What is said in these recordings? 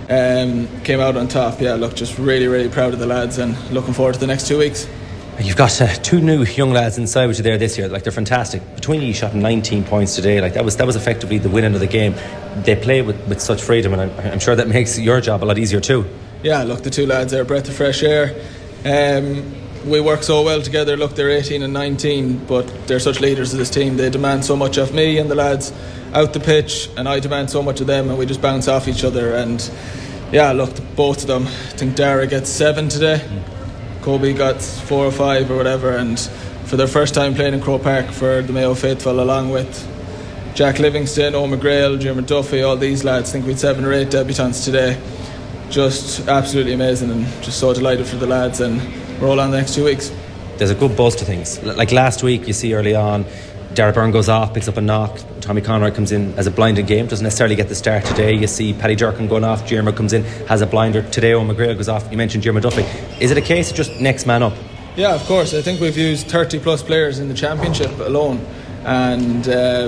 came out on top. Yeah, look, just really, really proud of the lads and looking forward to the next 2 weeks. You've got two new young lads inside with you there this year. Like, they're fantastic. Between you shot 19 points today. Like, that was effectively the winning of the game. They play with such freedom, and I'm sure that makes your job a lot easier too. Yeah, look, the two lads are a breath of fresh air. We work so well together. Look, they're 18 and 19, but they're such leaders of this team. They demand so much of me and the lads out the pitch, and I demand so much of them, and we just bounce off each other. And yeah, look, both of them. I think Dara gets 7 today. Kobe got 4 or 5 or whatever, and for their first time playing in Croke Park for the Mayo faithful, along with Jack Livingston, Owen McGrail, Jim Duffy, all these lads. I think we had 7 or 8 debutants today. Just absolutely amazing, and just so delighted for the lads, and we're all on the next 2 weeks. There's a good buzz to things. Like last week, you see early on, Darragh Byrne goes off, picks up a knock. Tommy Conroy comes in as a blinded game, doesn't necessarily get the start today. You see Paddy Durkin going off, Jeremy comes in, has a blinder. Today Owen McGrail goes off. You mentioned Jeremy Duffy. Is it a case of just next man up? Yeah, of course. I think we've used 30 plus players in the championship alone, and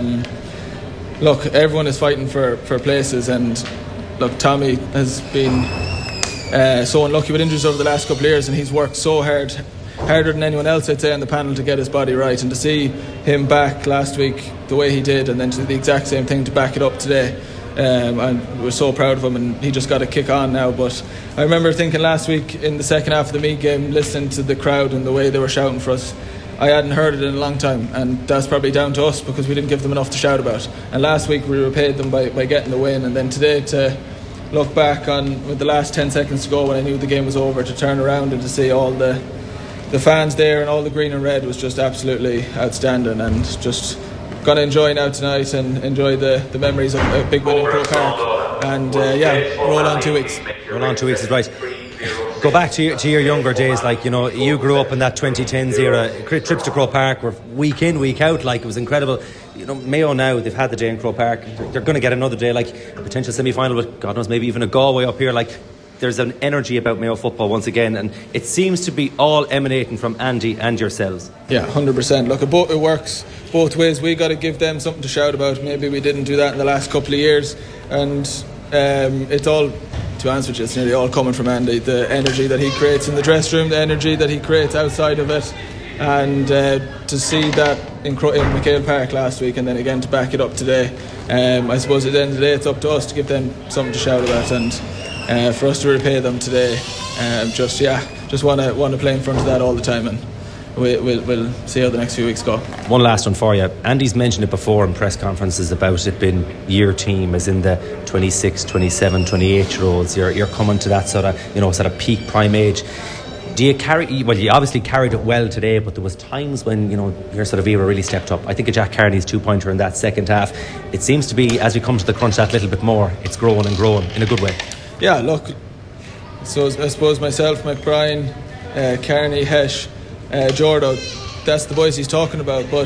look, everyone is fighting for places, and look, Tommy has been so unlucky with injuries over the last couple of years, and he's worked so hard, harder than anyone else, I'd say, on the panel to get his body right. And to see him back last week the way he did, and then to do the exact same thing to back it up today, and we're so proud of him, and he just got to kick on now. But I remember thinking last week in the second half of the Meath game, listening to the crowd and the way they were shouting for us, I hadn't heard it in a long time, and that's probably down to us because we didn't give them enough to shout about. And last week we repaid them by getting the win, and then today to look back on with the last 10 seconds to go when I knew the game was over, to turn around and to see all the fans there and all the green and red was just absolutely outstanding. And just going to enjoy now tonight and enjoy the memories of a big win in Croke Park. And roll on 2 weeks. Roll on 2 weeks is right. Go back to your younger days. Like, you know, you grew up in that 2010s era. Trips to Croke Park were week in, week out. Like, it was incredible. You know, Mayo now, they've had the day in Croke Park. They're going to get another day, like a potential semi-final with, God knows, maybe even a Galway up here. Like, there's an energy about Mayo football once again, and it seems to be all emanating from Andy and yourselves. Yeah, 100%. Look, it works both ways. We got to give them something to shout about. Maybe we didn't do that in the last couple of years, and it's all, to be honest with you, it's nearly all coming from Andy. The energy that he creates in the dressing room, the energy that he creates outside of it, and to see that in McHale Park last week, and then again to back it up today. I suppose at the end of the day, it's up to us to give them something to shout about, and for us to repay them today. Just want to play in front of that all the time, and we'll see how the next few weeks go. One last one for you. Andy's mentioned it before in press conferences about it being your team, as in the 26, 27, 28 year olds. You're coming to that sort of peak prime age. Do you carry? Well, you obviously carried it well today, but there was times when, you know, your sort of era really stepped up. I think of Jack Carney's 2-pointer in that second half. It seems to be, as we come to the crunch that little bit more, it's growing and growing in a good way. Yeah, look, so I suppose myself, McBrien, Carney, Hesh, Jordo, that's the boys he's talking about. But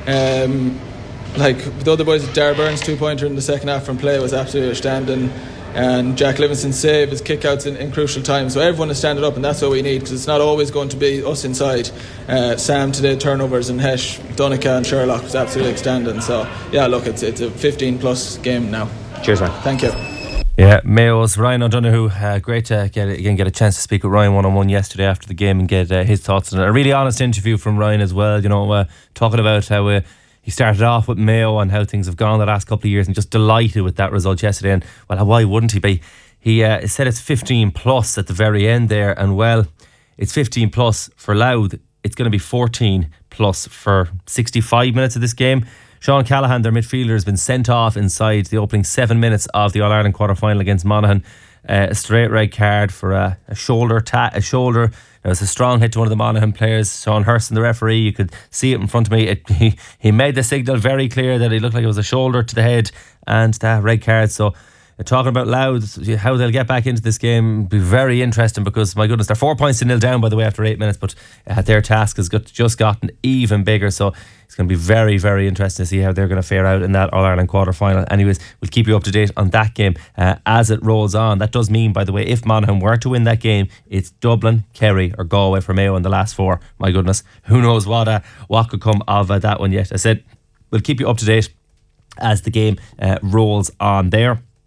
like the other boys, Darragh Byrne's 2-pointer in the second half from play was absolutely outstanding, and Jack Livingston's save, his kickouts in crucial times. So everyone is standing up, and that's what we need, because it's not always going to be us inside. Sam today, turnovers, and Hesh, Donica and Sherlock was absolutely outstanding. So yeah, look, it's a 15 plus game now. Cheers, man. Thank you. Yeah, Mayo's Ryan O'Donoghue. Great to get a chance to speak with Ryan one-on-one yesterday after the game and get his thoughts on it. A really honest interview from Ryan as well, you know, talking about how he started off with Mayo and how things have gone the last couple of years, and just delighted with that result yesterday. And well, why wouldn't he be? He said it's 15 plus at the very end there, and well, it's 15 plus for Louth. It's going to be 14 plus for 65 minutes of this game. Sean Callahan, their midfielder, has been sent off inside the opening 7 minutes of the All-Ireland quarter-final against Monaghan. A straight red card for a shoulder. It was a strong hit to one of the Monaghan players, Sean Hurston, the referee. You could see it in front of me. He made the signal very clear that it looked like it was a shoulder to the head, and that red card. So talking about Louth, how they'll get back into this game be very interesting, because my goodness, they're 4 points to nil down, by the way, after 8 minutes, but their task has just gotten even bigger. So it's going to be very, very interesting to see how they're going to fare out in that All-Ireland quarter-final. Anyways, we'll keep you up to date on that game as it rolls on. That does mean, by the way, if Monaghan were to win that game, it's Dublin, Kerry or Galway for Mayo in the last 4. My goodness, who knows what could come of that one yet. I said we'll keep you up to date as the game rolls on there.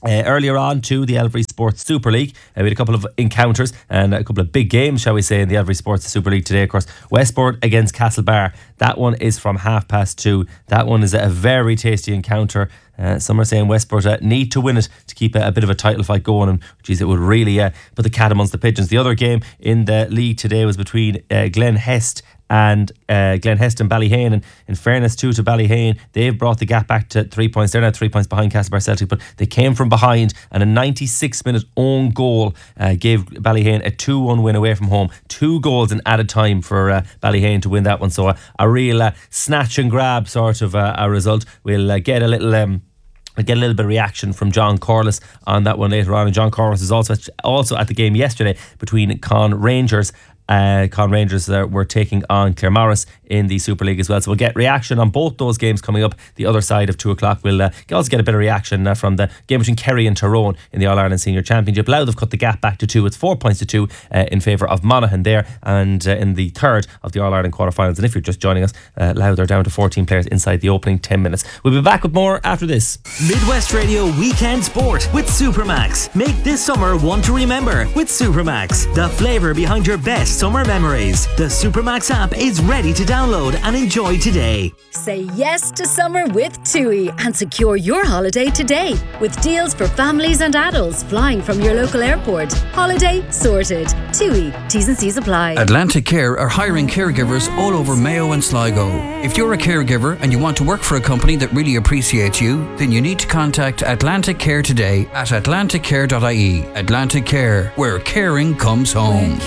Earlier on to the Elvery Sports Super League, we had a couple of encounters and a couple of big games, shall we say, in the Elvery Sports Super League today. Of course, Westport against Castlebar. That one is from 2:30. That one is a very tasty encounter. Some are saying Westport need to win it to keep a bit of a title fight going, and geez, it would really put the cat amongst the pigeons. The other game in the league today was between Glen Hest and Ballyhane, and in fairness to Ballyhane, they've brought the gap back to 3 points. They're now 3 points behind Castlebar Celtic, but they came from behind, and a 96-minute own goal gave Ballyhane a 2-1 win away from home. 2 goals in added time for Ballyhane to win that one, so a real snatch and grab sort of a result. We'll get a little bit of reaction from John Corliss on that one later on, and John Corliss is also at the game yesterday between Con Rangers. Con Rangers were taking on Claremorris in the Super League as well. So we'll get reaction on both those games coming up the other side of 2 o'clock. We'll also get a bit of reaction from the game between Kerry and Tyrone in the All-Ireland Senior Championship. Louth have cut the gap back to 2. It's 4 points to 2 in favour of Monaghan there, and in the third of the All-Ireland quarterfinals. And if you're just joining us, Louth are down to 14 players inside the opening 10 minutes. We'll be back with more after this. Midwest Radio Weekend Sport with Supermax. Make this summer one to remember with Supermax, the flavour behind your best summer memories. The Supermax app is ready to download and enjoy today. Say yes to summer with TUI and secure your holiday today with deals for families and adults flying from your local airport. Holiday sorted. TUI. T's and C's apply. Atlantic Care are hiring caregivers all over Mayo and Sligo. If you're a caregiver and you want to work for a company that really appreciates you, then you need to contact Atlantic Care today at atlanticcare.ie. Atlantic Care, where caring comes home.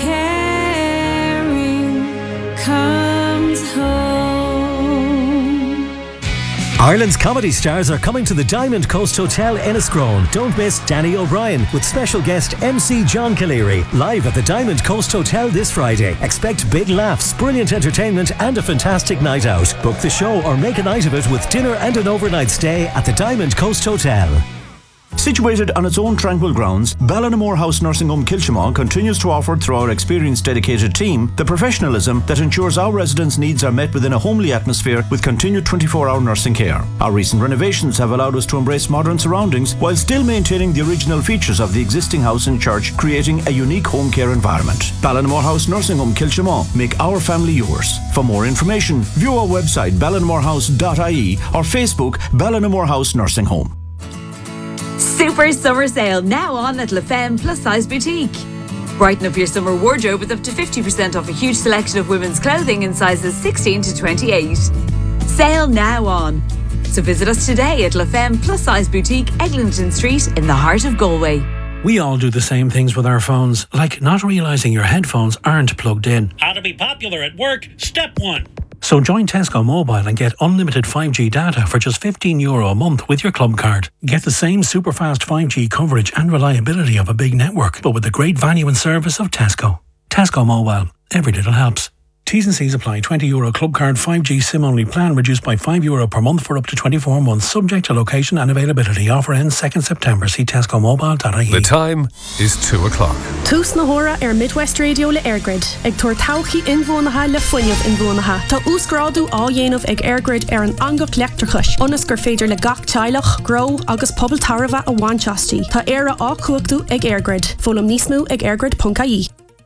Comes home. Ireland's comedy stars are coming to the Diamond Coast Hotel Enniscrone. Don't miss Danny O'Brien with special guest MC John Calleary live at the Diamond Coast Hotel this Friday. Expect big laughs, brilliant entertainment and a fantastic night out. Book the show or make a night of it with dinner and an overnight stay at the Diamond Coast Hotel. Situated on its own tranquil grounds, Ballinamore House Nursing Home Kilchimau continues to offer, through our experienced dedicated team, the professionalism that ensures our residents' needs are met within a homely atmosphere with continued 24-hour nursing care. Our recent renovations have allowed us to embrace modern surroundings while still maintaining the original features of the existing house and church, creating a unique home care environment. Ballinamore House Nursing Home Kilchimau. Make our family yours. For more information, view our website ballinamorehouse.ie or Facebook Ballinamore House Nursing Home. Super summer sale now on at La Femme Plus Size Boutique. Brighten up your summer wardrobe with up to 50% off a huge selection of women's clothing in sizes 16 to 28. Sale now on. So visit us today at La Femme Plus Size Boutique, Eglinton Street in the heart of Galway. We all do the same things with our phones, like not realising your headphones aren't plugged in. How to be popular at work, step 1. So join Tesco Mobile and get unlimited 5G data for just €15 a month with your club card. Get the same super fast 5G coverage and reliability of a big network, but with the great value and service of Tesco. Tesco Mobile. Every little helps. T's and C's apply. €20 club card 5G SIM only plan reduced by €5 per month for up to 24 months, subject to location and availability. Offer ends 2nd September. See tescomobile.ie. The time is 2 o'clock. Tús na hora Midwest Radio le Airgrid. Ag tuair tauchaí inbhuanaithe le foiineamh inbhuanaithe. Tá úscrádú á dhéanamh ag Airgrid an angach leachtarchais. Ionas gur féidir le gach teilech, grow agus pobl tarbha a bhainteastí. Tá éire á cuachtú ag Airgrid. Fólam níos mó ag airgrid.ie.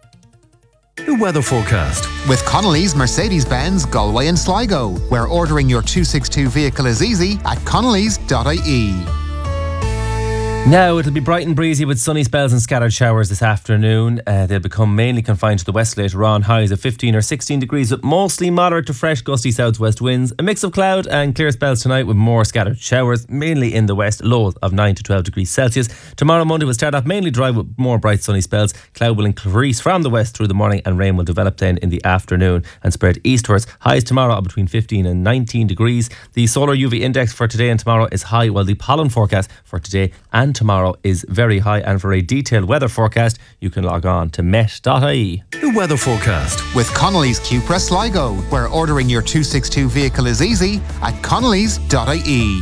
The weather forecast. With Connolly's Mercedes-Benz Galway and Sligo, where ordering your 262 vehicle is easy at connolly's.ie. Now it'll be bright and breezy with sunny spells and scattered showers this afternoon. They'll become mainly confined to the west later on. Highs of 15 or 16 degrees with mostly moderate to fresh gusty southwest winds. A mix of cloud and clear spells tonight with more scattered showers, mainly in the west. Lows of 9 to 12 degrees Celsius. Tomorrow Monday will start off mainly dry with more bright sunny spells. Cloud will increase from the west through the morning and rain will develop then in the afternoon and spread eastwards. Highs tomorrow are between 15 and 19 degrees. The solar UV index for today and tomorrow is high, while the pollen forecast for today and tomorrow is very high. And for a detailed weather forecast, you can log on to met.ie. The weather forecast. With Connolly's Cupra Sligo, where ordering your 262 vehicle is easy at connolly's.ie.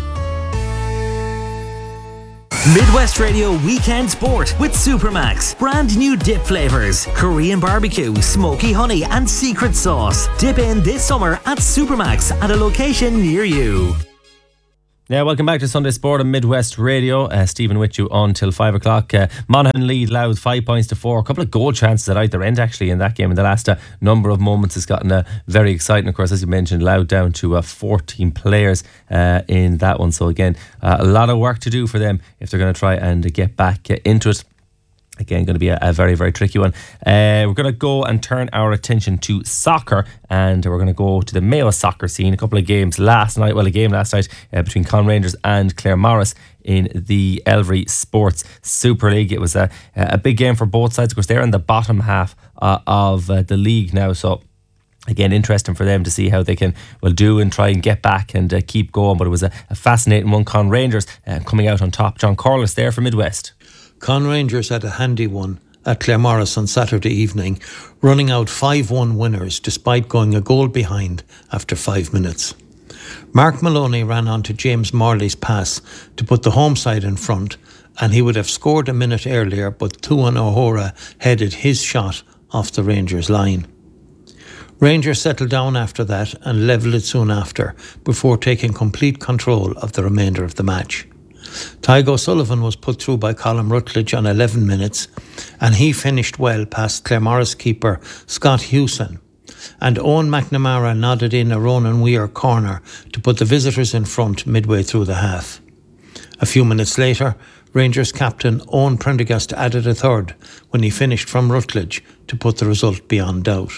Midwest Radio Weekend Sport with Supermax. Brand new dip flavours. Korean barbecue, smoky honey and secret sauce. Dip in this summer at Supermax at a location near you. Yeah, welcome back to Sunday Sport on Midwest Radio. Stephen with you on till 5 o'clock. Monaghan lead Louth 5 points to 4. A couple of goal chances at either end actually in that game. In the last number of moments, it's gotten very exciting. Of course, as you mentioned, Louth down to 14 players in that one. So again, a lot of work to do for them if they're going to try and get back into it. Again, going to be a very, very tricky one. We're going to go and turn our attention to soccer, and we're going to go to the Mayo soccer scene. A couple of games last night. Well, a game last night between Con Rangers and Claremorris in the Elvery Sports Super League. It was a big game for both sides. Of course, they're in the bottom half of the league now, so again, interesting for them to see how they can do and try and get back and keep going. But it was a fascinating one. Con Rangers coming out on top. John Corliss there for Midwest. Con Rangers had a handy one at Claremorris on Saturday evening, running out 5-1 winners despite going a goal behind after 5 minutes. Mark Maloney ran on to James Morley's pass to put the home side in front, and he would have scored a minute earlier, but Tuan O'Hora headed his shot off the Rangers line. Rangers settled down after that and levelled it soon after, before taking complete control of the remainder of the match. Tygo Sullivan was put through by Colm Rutledge on 11 minutes, and he finished well past Claremorris keeper Scott Hewson. And Owen McNamara nodded in a Ronan Weir corner to put the visitors in front midway through the half. A few minutes later, Rangers captain Owen Prendergast added a third when he finished from Rutledge to put the result beyond doubt.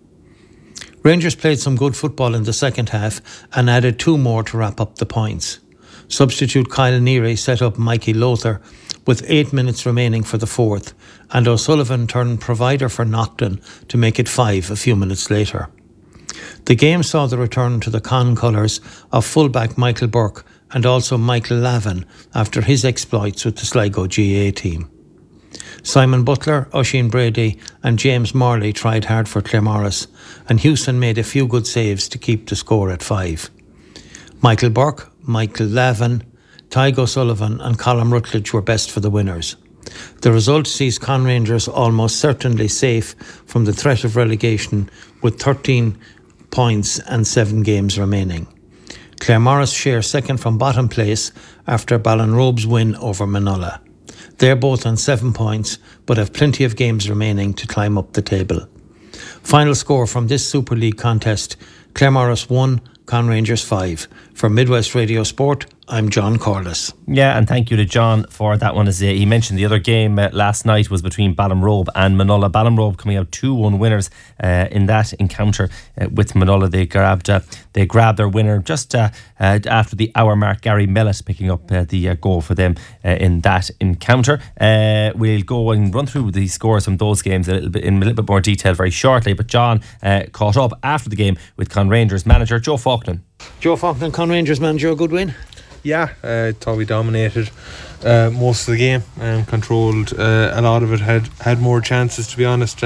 Rangers played some good football in the second half and added 2 more to wrap up the points. Substitute Kyle Neary set up Mikey Lothar with 8 minutes remaining for the fourth, and O'Sullivan turned provider for Naughton to make it 5 a few minutes later. The game saw the return to the Con colours of fullback Michael Burke and also Michael Lavin after his exploits with the Sligo GA team. Simon Butler, Oisin Brady and James Morley tried hard for Claremorris, and Hewson made a few good saves to keep the score at 5. Michael Burke, Michael Lavin, Tygo Sullivan and Colm Rutledge were best for the winners. The result sees Con Rangers almost certainly safe from the threat of relegation with 13 points and 7 games remaining. Claremorris share second from bottom place after Ballinrobe's win over Manola. They're both on 7 points but have plenty of games remaining to climb up the table. Final score from this Super League contest: Claremorris 1, Con Rangers 5. For Midwest Radio Sport, I'm John Corliss. Yeah, and thank you to John for that one. As he mentioned, the other game last night was between Ballinrobe and Manola. Ballinrobe coming out 2-1 winners in that encounter with Manola. They grabbed their winner just after the hour mark. Gary Mellett picking up the goal for them in that encounter. We'll go and run through the scores from those games in a little bit more detail very shortly. But John caught up after the game with Con Rangers manager Joe Faulkner. Joe Faulkner, Con Rangers manager, a good win? Yeah, I thought we dominated most of the game and controlled a lot of it. Had more chances, to be honest.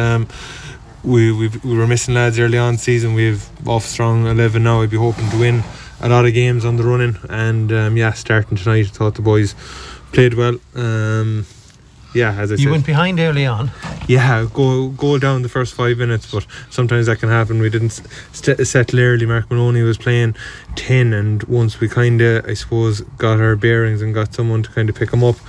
We were missing lads early on in the season. We've off strong 11 now. I'd be hoping to win a lot of games on the running, and starting tonight, I thought the boys played well. As I said, you went behind early on. Yeah, go down the first 5 minutes, but sometimes that can happen. We didn't settle early. Mark Maloney was playing 10, and once we kind of, I suppose, got our bearings and got someone to kind of pick him up,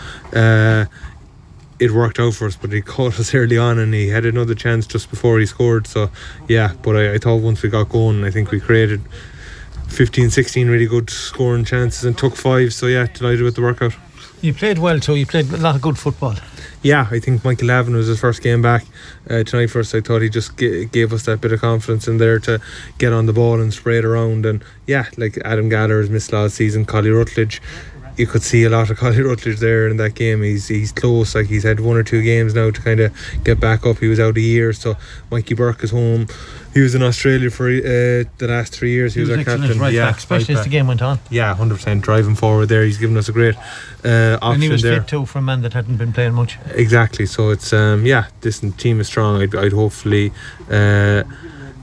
it worked out for us. But he caught us early on, and he had another chance just before he scored. So yeah, but I thought once we got going, I think we created 15-16 really good scoring chances and took 5. So yeah, delighted with the workout. You played well too. You played a lot of good football. Yeah, I think Michael Lavin was his first game back tonight for us. I thought he just gave us that bit of confidence in there to get on the ball and spray it around. And yeah, like Adam Gallagher's missed last season. Collie Rutledge, you could see a lot of Collie Rutledge there in that game. He's close. Like, he's had 1 or 2 games now to kind of get back up. He was out a year, so Mikey Burke is home. He was in Australia for the last 3 years. He was our captain. Right back, especially as the game went on. Yeah, 100% driving forward there. He's given us a great option there. And he was fit too for a man that hadn't been playing much. Exactly. So it's this team is strong. I'd hopefully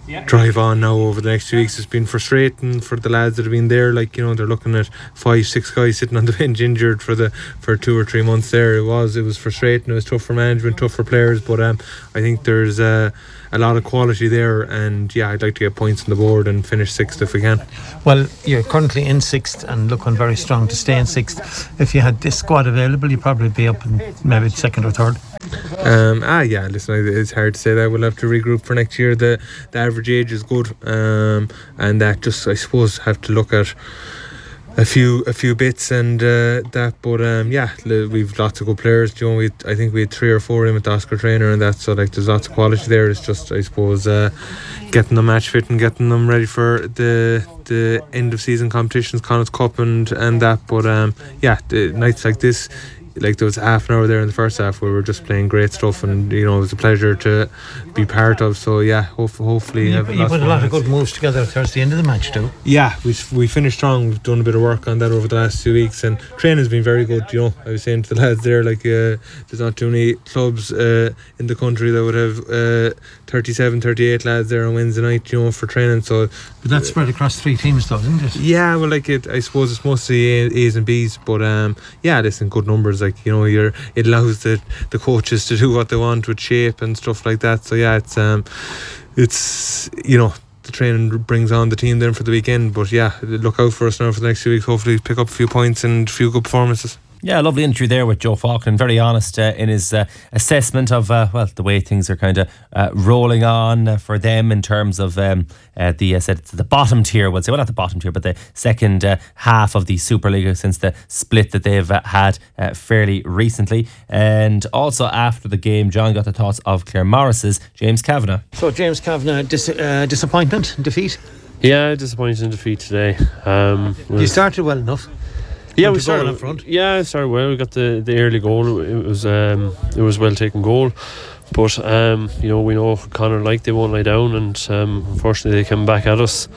drive on now over the next 2 weeks. It's been frustrating for the lads that have been there. Like, you know, they're looking at 5-6 guys sitting on the bench injured for 2 or 3 months there. It was frustrating. It was tough for management, tough for players, but I think there's a lot of quality there, and yeah, I'd like to get points on the board and finish 6th if we can. Well, you're currently in 6th and looking very strong to stay in 6th. If you had this squad available, you'd probably be up in maybe 2nd or 3rd. Yeah, listen, it's hard to say that. We'll have to regroup for next year. The average age is good, and that just, I suppose, have to look at a few bits and that, but we've lots of good players. You know, I think we had 3 or 4 in with the Oscar trainer and that, so like there's lots of quality there. It's just, I suppose, getting them match fit and getting them ready for the end of season competitions, Connacht Cup and that. But the nights like this, like there was half an hour there in the first half where we were just playing great stuff, and you know, it was a pleasure to be part of. So yeah, hopefully you put a lot of good moves together towards the end of the match too. Yeah, we finished strong. We've done a bit of work on that over the last 2 weeks, and training has been very good. You know, I was saying to the lads there, like there's not too many clubs in the country that would have 37, 38 lads there on Wednesday night, you know, for training. So, but that's spread across 3 teams though, isn't it? Yeah, well, like I suppose it's mostly A's and B's, but listen, good numbers. Like, you know, it allows the coaches to do what they want with shape and stuff like that. So yeah, it's you know, the training brings on the team then for the weekend. But yeah, look out for us now for the next 2 weeks. Hopefully pick up a few points and a few good performances. Yeah, lovely interview there with Joe Faulkner. Very honest in his assessment of the way things are kind of rolling on for them in terms of the bottom tier. We'll say, well, not the bottom tier, but the second half of the Super League since the split that they've had fairly recently. And also after the game, John got the thoughts of Clare Morris's James Kavanagh. So James Kavanagh, disappointment, defeat? Yeah, disappointing defeat today. You started well enough. Yeah, we started in front. Yeah, I started well. We got the early goal. It was a well taken goal, but you know, we know Connor they won't lie down, and unfortunately they came back at us,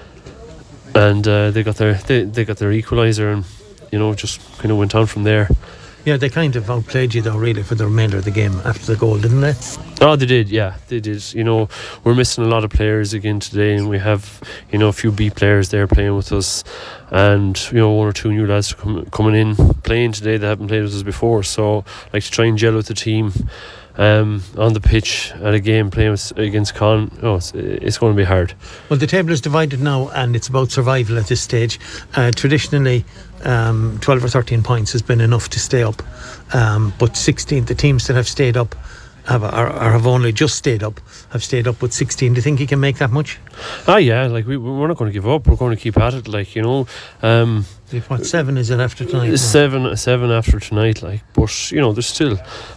and they got their equaliser, and you know, just kind of went on from there. Yeah, they kind of outplayed you though, really, for the remainder of the game after the goal, didn't they? Oh, they did, yeah, they did. You know, we're missing a lot of players again today, and we have, you know, a few B players there playing with us, and you know, 1 or 2 new lads coming in playing today that haven't played with us before. So, like, to try and gel with the team on the pitch at a game playing against Con, it's going to be hard. Well, the table is divided now, and it's about survival at this stage. Traditionally, 12 or 13 points has been enough to stay up, but 16, the teams that have stayed up have only just stayed up, have stayed up with 16. Do you think he can make that much? Yeah, like we're not going to give up. We're going to keep at it, like, you know. What, 7 is it after tonight? Seven after tonight, like, but you know, there's still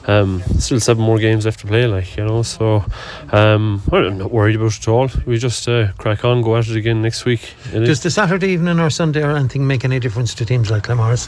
7 more games left to play, like, you know. So I'm not worried about it at all. We just crack on, go at it again next week. Does the Saturday evening or Sunday or anything make any difference to teams like Claremorris?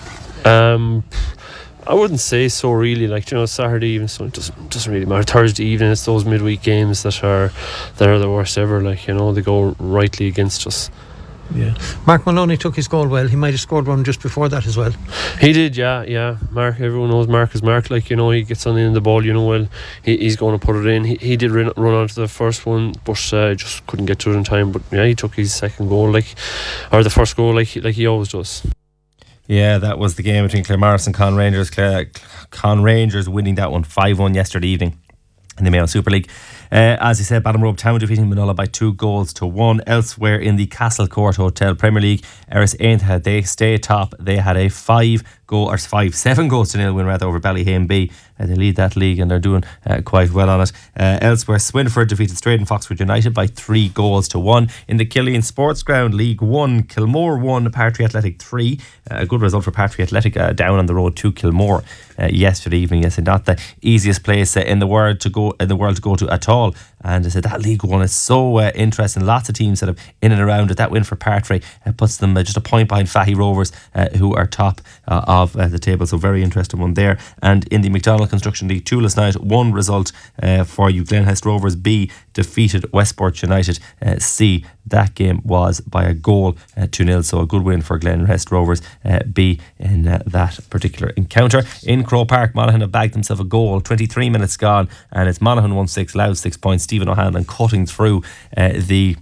I wouldn't say so, really. Like, you know, Saturday evening, so it doesn't really matter. Thursday evening, it's those midweek games that are the worst ever. Like, you know, they go rightly against us. Yeah. Mark Maloney took his goal well. He might have scored one just before that as well. He did, yeah. Mark, everyone knows Mark is Mark. Like, you know, he gets on the end of the ball, you know, well, he's going to put it in. He did run onto the first one, but just couldn't get to it in time. But yeah, he took his second goal, or the first goal, like he always does. Yeah, that was the game between Claremorris and Con Rangers. Con Rangers winning that one 5-1 yesterday evening in the Mayo Super League. As you said, Ballinrobe Town defeating Manola by 2-1. Elsewhere in the Castle Court Hotel Premier League, Eris Aintree, they stay top. They had a 7-0 win rather over Ballyhane B. They lead that league and they're doing quite well on it. Elsewhere, Swinford defeated Straden Foxford United by 3-1. In the Killeen Sports Ground, League 1, Kilmore 1, Partry Athletic 3. A good result for Partry Athletic down on the road to Kilmore yesterday evening. Yes, not the easiest place in the world to go to at all. And I said that League 1 is so interesting. Lots of teams that have in and around it. That win for Partry puts them just a point behind Fahy Rovers, who are top of of the table. So very interesting one there. And in the McDonald Construction League 2 last night, one result for you. Glenhest Rovers B defeated Westport United C. That game was by a goal 2-0. So a good win for Glenhest Rovers B in that particular encounter. In Croke Park, Monaghan have bagged themselves a goal. 23 minutes gone, and it's Monaghan 1-6, Louth 6 points. Stephen O'Hanlon cutting through the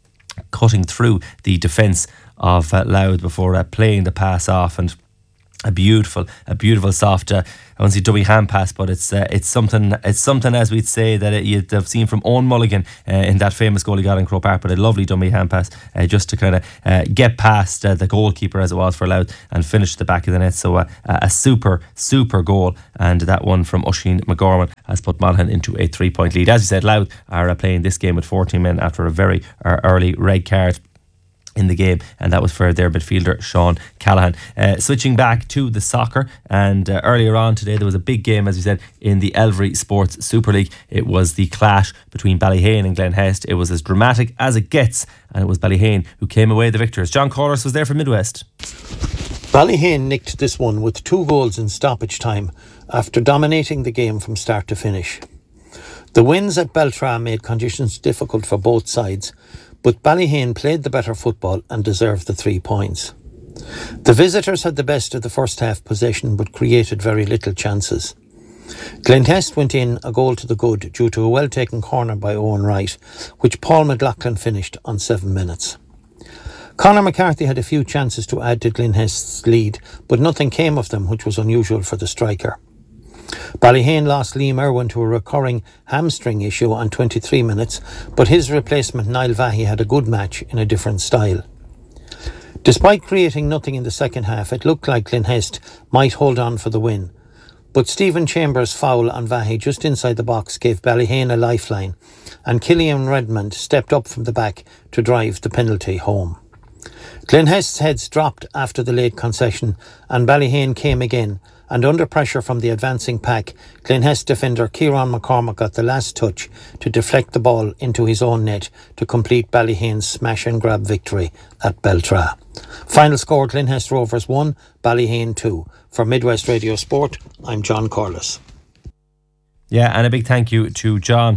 defence of Louth before playing the pass off, and a beautiful soft I won't say dummy hand pass, but it's something as we'd say that you'd have seen from Owen Mulligan in that famous goal he got in Croke Park, but a lovely dummy hand pass just to kind of get past the goalkeeper as it was for Louth and finish the back of the net. So a super goal, and that one from Oisin McGorman has put Monaghan into a 3-point lead. As you said, Louth are playing this game with 14 men after a very early red card in the game, and that was for their midfielder Sean Callahan. Switching back to the soccer, and earlier on today there was a big game, as we said, in the Elvery Sports Super League. It was the clash between Ballyhane and Glenhest. It was as dramatic as it gets, and it was Ballyhane who came away the victors. John Corliss was there for Midwest. Ballyhane nicked this one with 2 goals in stoppage time after dominating the game from start to finish. The wins at Beltra made conditions difficult for both sides, but Ballyhane played the better football and deserved the 3 points. The visitors had the best of the first half possession but created very little chances. Glenhest went in a goal to the good due to a well-taken corner by Owen Wright, which Paul McLaughlin finished on 7 minutes. Conor McCarthy had a few chances to add to Glenhest's lead, but nothing came of them, which was unusual for the striker. Ballyhane lost Liam Irwin to a recurring hamstring issue on 23 minutes, but his replacement Niall Vahy had a good match in a different style. Despite creating nothing in the second half, it looked like Glenhest might hold on for the win, but Stephen Chambers' foul on Vahy just inside the box gave Ballyhane a lifeline, and Killian Redmond stepped up from the back to drive the penalty home. Glenhest's heads dropped after the late concession, and Ballyhane came again, and under pressure from the advancing pack, Glenhest defender Kieran McCormack got the last touch to deflect the ball into his own net to complete Ballyhane's smash and grab victory at Beltra. Final score: Glenhest Rovers 1, Ballyhane 2. For Midwest Radio Sport, I'm John Corliss. Yeah, and a big thank you to John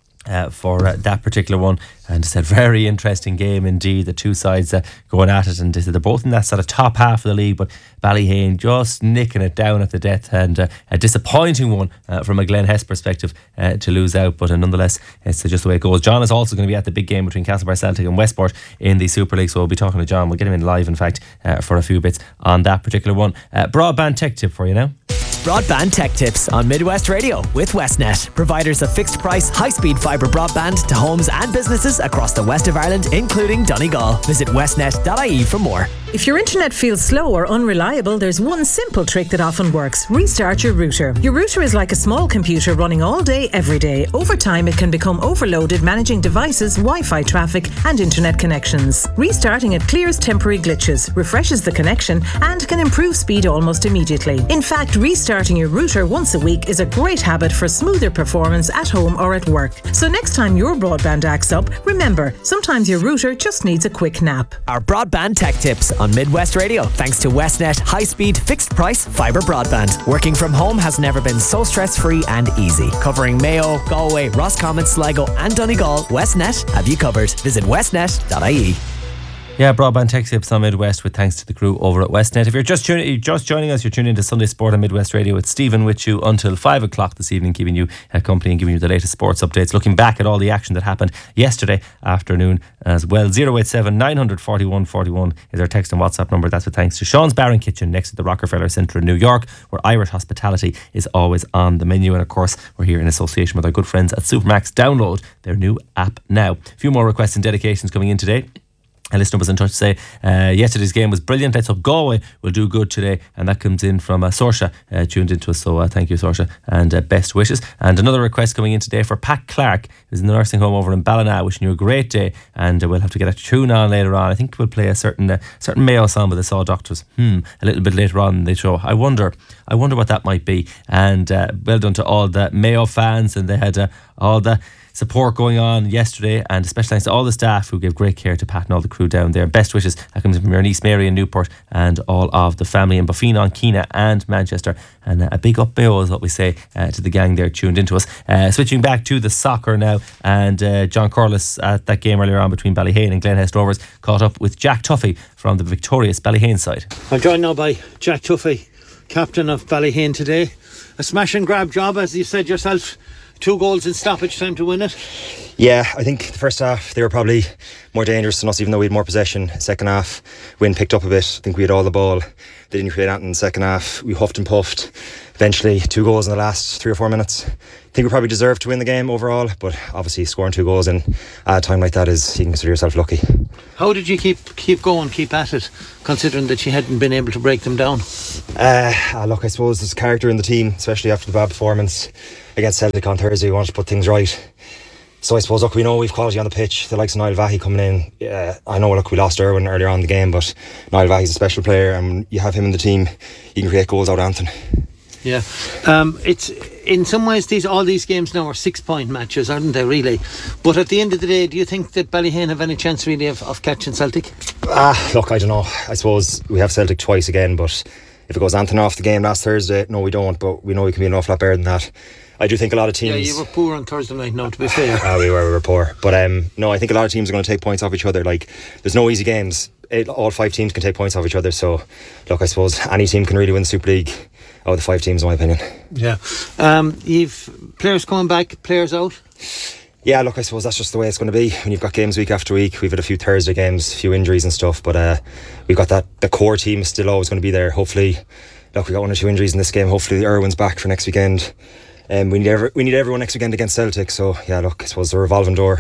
for that particular one. And it's a very interesting game indeed. The two sides going at it, and they're both in that sort of top half of the league, but Ballyhane just nicking it down at the death, and a disappointing one from a Glenhest perspective to lose out, but nonetheless it's just the way it goes. John is also going to be at the big game between Castlebar Celtic and Westport in the Super League, so we'll be talking to John. We'll get him in live, in fact, for a few bits on that particular one. Broadband tech tip for you now. Broadband Tech Tips on Midwest Radio with Westnet, providers of fixed price, high-speed fibre broadband to homes and businesses across the west of Ireland, including Donegal. Visit westnet.ie for more. If your internet feels slow or unreliable, there's one simple trick that often works. Restart your router. Your router is like a small computer running all day, every day. Over time, it can become overloaded managing devices, Wi-Fi traffic and internet connections. Restarting it clears temporary glitches, refreshes the connection and can improve speed almost immediately. In fact, restarting your router once a week is a great habit for smoother performance at home or at work. So next time your broadband acts up, remember, sometimes your router just needs a quick nap. Our Broadband Tech Tips on Midwest Radio, thanks to Westnet high-speed, fixed-price fibre broadband. Working from home has never been so stress-free and easy. Covering Mayo, Galway, Roscommon, Sligo and Donegal, Westnet have you covered. Visit westnet.ie. Yeah, Broadband Tech Tips on Midwest with thanks to the crew over at Westnet. If you're just joining us, you're tuning into Sunday Sport on Midwest Radio. It's Stephen with you until 5 o'clock this evening, keeping you company and giving you the latest sports updates, looking back at all the action that happened yesterday afternoon as well. 087 941 41 is our text and WhatsApp number. That's with thanks to Sean's Bar and Kitchen next to the Rockefeller Centre in New York, where Irish hospitality is always on the menu. And of course, we're here in association with our good friends at Supermax. Download their new app now. A few more requests and dedications coming in today. A listener was in touch to say yesterday's game was brilliant. Let's hope Galway will do good today, and that comes in from Saoirse tuned into us, so thank you, Saoirse, and best wishes. And another request coming in today for Pat Clark, who's in the nursing home over in Ballina, wishing you a great day, and we'll have to get a tune on later on. I think we'll play a certain Mayo song by the Saw Doctors a little bit later on in the show. I wonder what that might be. And well done to all the Mayo fans, and they had all the support going on yesterday, and especially thanks to all the staff who gave great care to Pat and all the crew crew down there. Best wishes. That comes from your niece Mary in Newport and all of the family in Buffino, Keena and Manchester. And a big up Mayo is what we say to the gang there tuned into us. Switching back to the soccer now, and John Corliss at that game earlier on between Ballyhane and Glenhest Rovers caught up with Jack Tuffy from the victorious Ballyhane side. I'm joined now by Jack Tuffy, captain of Ballyhane today. A smash and grab job, as you said yourself. 2 goals in stoppage time to win it. Yeah, I think the first half they were probably more dangerous than us, even though we had more possession. Second half, wind picked up a bit. I think we had all the ball. They didn't create anything in the second half. We huffed and puffed. Eventually 2 goals in the last 3 or 4 minutes. I think we probably deserved to win the game overall, but obviously scoring 2 goals in a time like that is, you can consider yourself lucky. How did you keep going, keep at it, considering that you hadn't been able to break them down? Look, I suppose there's character in the team, especially after the bad performance against Celtic on Thursday. We want to put things right. So I suppose, look, we know we've quality on the pitch. The likes of Niall Vahy coming in. I know, look, we lost Irwin earlier on in the game, but Niall Vahy's a special player, and you have him in the team, you can create goals out of Anton. Yeah, it's in some ways all these games now are 6-point matches, aren't they, really? But at the end of the day, do you think that Ballyhane have any chance really of catching Celtic? Look, I don't know. I suppose we have Celtic twice again, but if it goes Anton off the game last Thursday, no, we don't. But we know we can be an awful lot better than that. I do think a lot of teams... Yeah, you were poor on Thursday night, no, to be fair. We were poor. But no, I think a lot of teams are going to take points off each other. Like, there's no easy games. All 5 teams can take points off each other. So, look, I suppose any team can really win the Super League out of the 5 teams, in my opinion. Yeah. You've players coming back, players out? Yeah, look, I suppose that's just the way it's going to be when you've got games week after week. We've had a few Thursday games, a few injuries and stuff, but we've got the core team is still always going to be there. Hopefully, look, we got 1 or 2 injuries in this game. Hopefully Irwin's back for next weekend. We need everyone next weekend against Celtic. So yeah, look, I suppose the revolving door.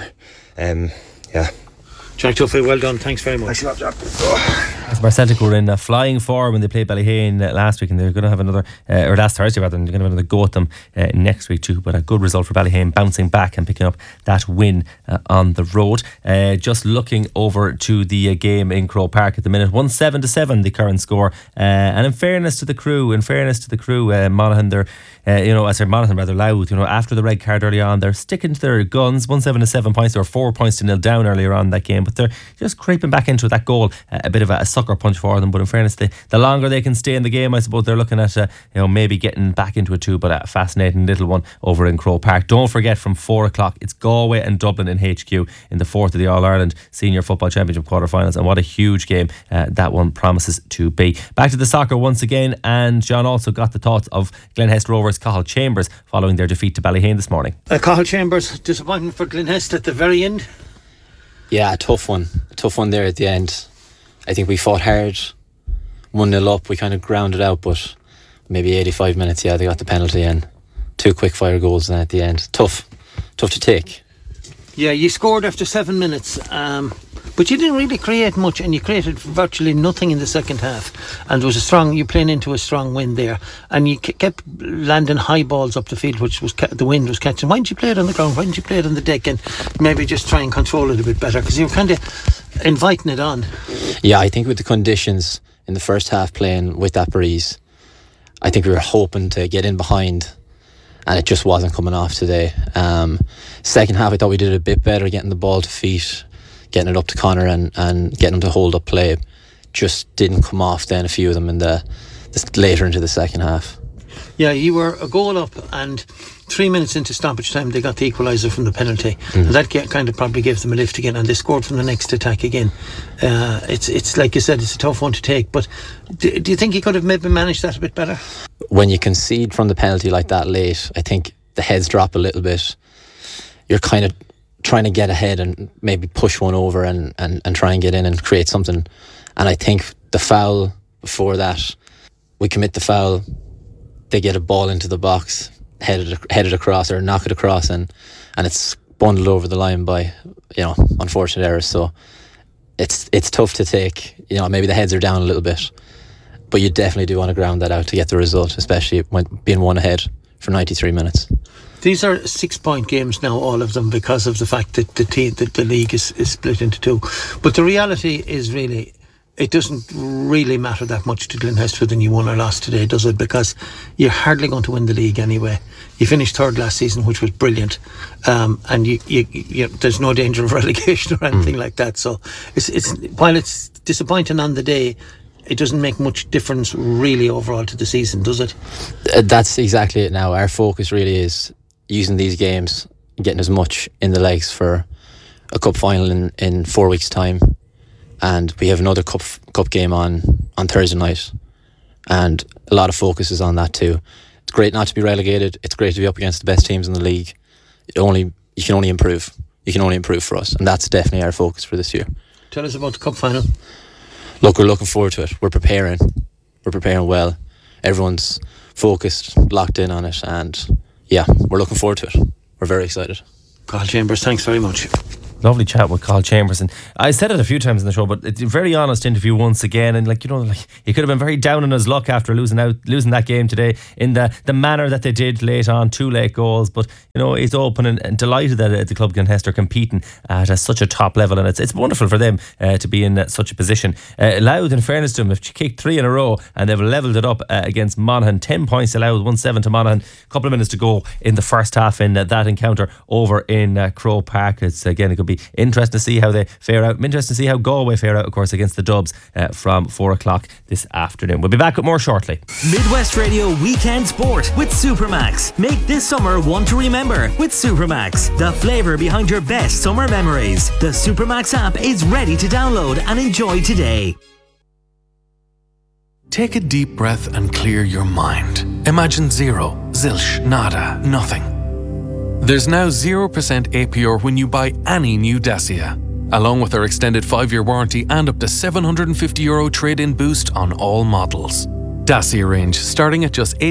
Yeah. Jack Tuffy, well done. Thanks very much. Thanks a lot, Jack. As Celtic were in flying form when they played Ballyhane last week, and they're going to have another, or last Thursday rather, and they're going to have another go at them next week too. But a good result for Ballyhane, bouncing back and picking up that win on the road. Just looking over to the game in Croke Park at the minute, 1-7 the current score. And in fairness to the crew, Monaghan, they're Monaghan rather loud. After the red card early on, they're sticking to their guns. 7 points. They were 4 points to nil down earlier on in that game, but they're just creeping back into that goal. A bit of a sucker punch for them, but in fairness, the longer they can stay in the game, I suppose they're looking at maybe getting back into it too. But a fascinating little one over in Croke Park. Don't forget, from 4 o'clock it's Galway and Dublin in HQ in the 4th of the All-Ireland Senior Football Championship quarterfinals, and what a huge game that one promises to be. Back to the soccer once again, and John also got the thoughts of Glenhest Rovers Cathal Chambers following their defeat to Ballyhane this morning. Cathal Chambers, disappointment for Glenhest at the very end. Yeah, a tough one there at the end. I think we fought hard, 1-0 up, we kind of grounded out, but maybe 85 minutes, they got the penalty and 2 quick fire goals then at the end. Tough to take. Yeah, you scored after 7 minutes, but you didn't really create much, and you created virtually nothing in the second half. And there was you playing into a strong wind there, and you kept landing high balls up the field, which was the wind was catching. Why didn't you play it on the ground? Why didn't you play it on the deck and maybe just try and control it a bit better? Because you were kind of inviting it on. Yeah, I think with the conditions in the first half playing with that breeze, I think we were hoping to get in behind, and it just wasn't coming off today. Second half, I thought we did a bit better getting the ball to feet, getting it up to Connor and getting him to hold up play. Just didn't come off then, a few of them in the later into the second half. Yeah, you were a goal up, and 3 minutes into stoppage time they got the equaliser from the penalty. And that kind of probably gave them a lift again, and they scored from the next attack again. It's like you said, it's a tough one to take, but do you think you could have maybe managed that a bit better? When you concede from the penalty like that late, I think the heads drop a little bit. You're kind of trying to get ahead and maybe push one over and try and get in and create something. And I think the foul before that, we commit the foul, they get a ball into the box, headed across or knock it across, and it's bundled over the line by unfortunate errors. So it's tough to take. Maybe the heads are down a little bit, but you definitely do want to ground that out to get the result, especially when being one ahead for 93 minutes. These are 6-point games now, all of them, because of the fact that the league is split into 2. But the reality is really, it doesn't really matter that much to Glenhurst whether you won or lost today, does it? Because you're hardly going to win the league anyway. You finished third last season, which was brilliant, and you there's no danger of relegation or anything like that. So it's while it's disappointing on the day, it doesn't make much difference really overall to the season, does it? That's exactly it now. Our focus really is using these games, getting as much in the legs for a cup final in 4 weeks' time. And we have another cup game on Thursday night. And a lot of focus is on that too. It's great not to be relegated. It's great to be up against the best teams in the league. You can only improve. You can only improve for us. And that's definitely our focus for this year. Tell us about the cup final. Look, we're looking forward to it. We're preparing well. Everyone's focused, locked in on it, and yeah, we're looking forward to it. We're very excited. Carl Chambers, thanks very much. Lovely chat with Carl Chambers, and I said it a few times in the show, but it's a very honest interview once again. And he could have been very down on his luck after losing that game today in the manner that they did late on, 2 late goals. But he's open and delighted that the club Glenhurst are competing at such a top level, and it's wonderful for them to be in such a position. Louth, in fairness to them, have kicked 3 in a row, and they've levelled it up against Monaghan. 10 points to Louth, 1-7 to Monaghan. A couple of minutes to go in the first half in that encounter over in Croke Park. It could be interesting to see how they fare out. Interesting to see how Galway fare out, of course, against the Dubs from 4 o'clock this afternoon. We'll be back with more shortly. Midwest Radio Weekend Sport with Supermax. Make this summer one to remember with Supermax, the flavour behind your best summer memories. The Supermax app is ready to download and enjoy today. Take a deep breath and clear your mind. Imagine zero, zilch, nada, nothing. There's now 0% APR when you buy any new Dacia, along with our extended 5-year warranty and up to €750 trade-in boost on all models. Dacia range starting at just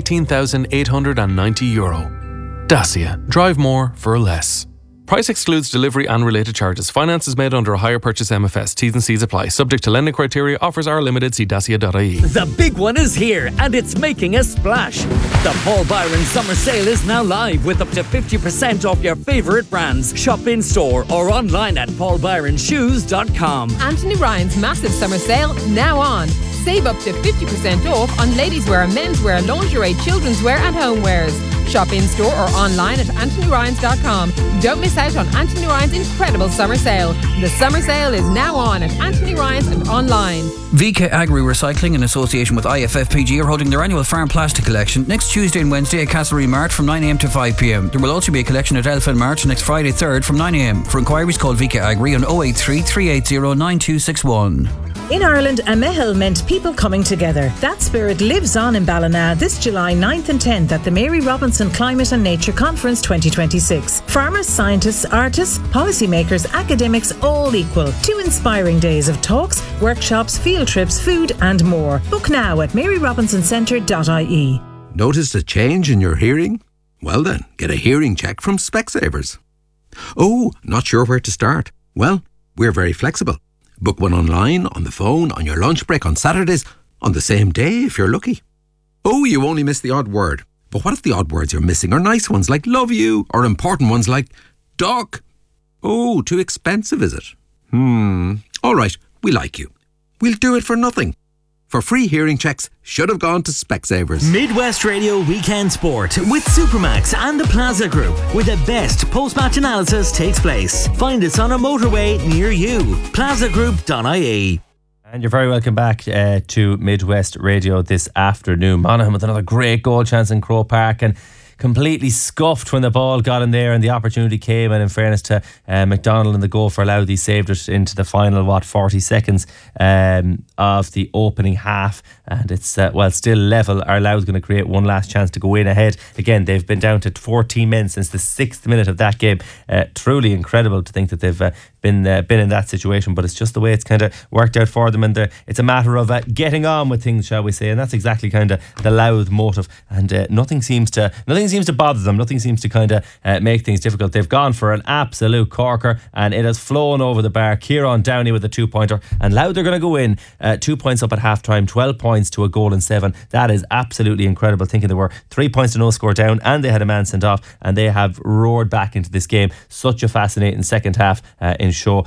€18,890. Dacia. Drive more for less. Price excludes delivery and related charges. Finance is made under a hire purchase MFS. T's and C's apply. Subject to lending criteria. Offers are limited. See dacia.ie. The big one is here, and it's making a splash. The Paul Byron Summer Sale is now live with up to 50% off your favourite brands. Shop in store or online at paulbyronshoes.com. Anthony Ryan's massive summer sale now on. Save up to 50% off on ladieswear, menswear, lingerie, children's wear and homewares. Shop in store or online at anthonyryans.com. Don't miss out on Anthony Ryan's incredible summer sale. The summer sale is now on at Anthony Ryan's and online. VK Agri Recycling in association with IFFPG are holding their annual farm plastic collection next Tuesday and Wednesday at Castlereagh Mart from 9am to 5pm. There will also be a collection at Elfin Mart next Friday 3rd from 9am. For inquiries call VK Agri on 083 380 9261. In Ireland, a mehel meant people coming together. That spirit lives on in Ballina this July 9th and 10th at the Mary Robinson Climate and Nature Conference 2026. Farmers, scientists, artists, policymakers, academics, all equal. 2 inspiring days of talks, workshops, field trips, food and more. Book now at maryrobinsoncenter.ie. Noticed a change in your hearing? Well then, get a hearing check from Specsavers. Oh, not sure where to start? Well, we're very flexible. Book one online, on the phone, on your lunch break, on Saturdays, on the same day if you're lucky. Oh, you only miss the odd word. But what if the odd words you're missing are nice ones like love you, or important ones like duck? Oh, too expensive, is it? All right, we like you. We'll do it for nothing. For free hearing checks, should have gone to Specsavers. Midwest Radio Weekend Sport with Supermax and the Plaza Group, where the best post-match analysis takes place. Find us on a motorway near you. plazagroup.ie. And you're very welcome back to Midwest Radio this afternoon. Monaghan with another great goal chance in Croke Park, and completely scuffed when the ball got in there and the opportunity came, and in fairness to McDonald and the goal for Louth, he saved it into the final 40 seconds of the opening half, and it's still level. Are Louth going to create one last chance to go in ahead? Again, they've been down to 14 men since the 6th minute of that game. Truly incredible to think that they've been in that situation, but it's just the way it's kind of worked out for them, and it's a matter of getting on with things, shall we say, and that's exactly kind of the Louth motive, and nothing seems to seems to bother them. Nothing seems to kind of make things difficult. They've gone for an absolute corker, and it has flown over the bar. Kieran Downey with a 2-pointer, and Louth are going to go in 2 points up at half time, 12 points to a goal and 7. That is absolutely incredible, thinking they were 3 points to no score down and they had a man sent off, and they have roared back into this game. Such a fascinating second half in store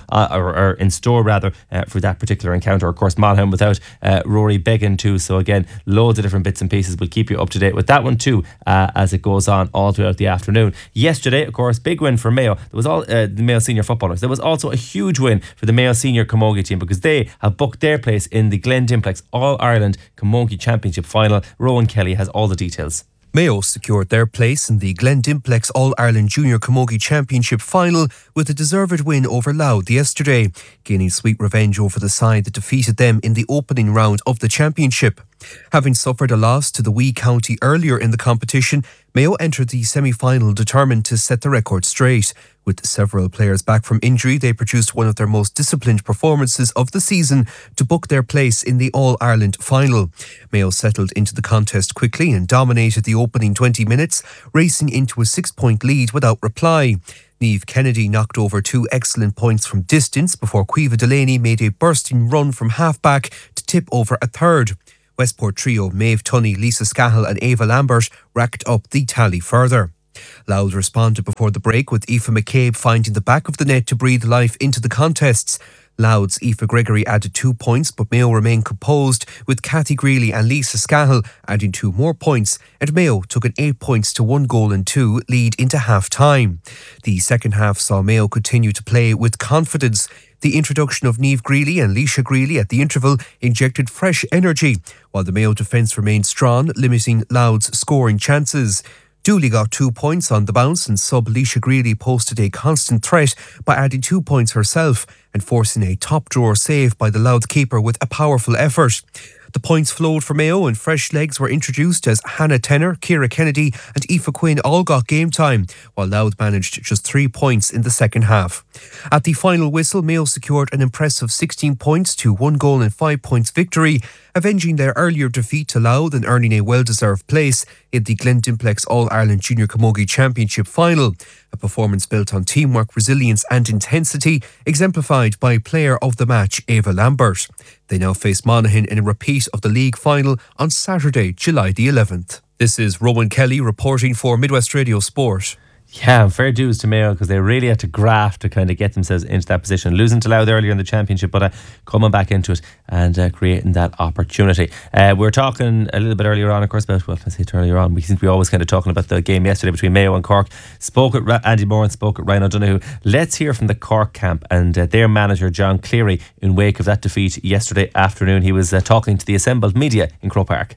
for that particular encounter. Of course, Malham without Rory Beggan too, so again, loads of different bits and pieces. We'll keep you up to date with that one too as it goes on all throughout the afternoon. Yesterday, of course, big win for Mayo. There was all the Mayo senior footballers. There was also a huge win for the Mayo senior camogie team, because they have booked their place in the Glen Dimplex All-Ireland Camogie Championship final. Rowan Kelly has all the details. Mayo secured their place in the Glen Dimplex All-Ireland Junior Camogie Championship final with a deserved win over Louth yesterday, gaining sweet revenge over the side that defeated them in the opening round of the championship. Having suffered a loss to the Wee County earlier in the competition, Mayo entered the semi-final determined to set the record straight. With several players back from injury, they produced one of their most disciplined performances of the season to book their place in the All-Ireland final. Mayo settled into the contest quickly and dominated the opening 20 minutes, racing into a 6-point lead without reply. Niamh Kennedy knocked over 2 excellent points from distance before Caoimhe Delaney made a bursting run from half-back to tip over a third. Westport trio Maeve Tunney, Lisa Scahill and Ava Lambert racked up the tally further. Louth responded before the break, with Aoife McCabe finding the back of the net to breathe life into the contests. Louth's Aoife Gregory added 2 points, but Mayo remained composed, with Cathy Greeley and Lisa Scahill adding 2 more points, and Mayo took an 8 points to 1 goal and 2 lead into half-time. The second half saw Mayo continue to play with confidence. The introduction of Niamh Greeley and Leisha Greeley at the interval injected fresh energy, while the Mayo defence remained strong, limiting Louth's scoring chances. Dooley got 2 points on the bounce, and sub Leisha Greeley posted a constant threat by adding 2 points herself and forcing a top-drawer save by the Louth keeper with a powerful effort. The points flowed for Mayo, and fresh legs were introduced as Hannah Tenner, Ciara Kennedy and Aoife Quinn all got game time, while Louth managed just 3 points in the second half. At the final whistle, Mayo secured an impressive 16 points to 1 goal and 5 points victory, avenging their earlier defeat to Louth and earning a well-deserved place in the Glen Dimplex All-Ireland Junior Camogie Championship final. A performance built on teamwork, resilience and intensity, exemplified by player of the match Ava Lambert. They now face Monaghan in a repeat of the league final on Saturday, July the 11th. This is Rowan Kelly reporting for Midwest Radio Sport. Yeah, fair dues to Mayo, because they really had to graft to kind of get themselves into that position. Losing to Louth earlier in the championship, but coming back into it and creating that opportunity. We were talking a little bit earlier on, of course, about, well, I say it earlier on, we seem to be always kind of talking about the game yesterday between Mayo and Cork. Spoke at Andy Moore and spoke at Ryan O'Donoghue. Let's hear from the Cork camp and their manager, John Cleary, in wake of that defeat yesterday afternoon. He was talking to the assembled media in Croke Park.